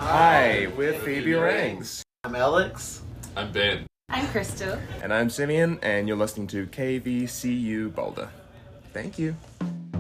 Hi, we're Phoebe Rangs. I'm Alex. I'm Ben. I'm Crystal. And I'm Simeon, and you're listening to KVCU Boulder. Thank you.